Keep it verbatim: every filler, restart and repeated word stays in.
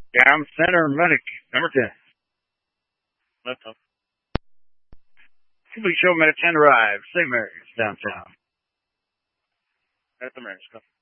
Down center medic, number ten. Left up. Complete show, medic ten arrived. Saint Mary's, downtown. At the Mary's. Go.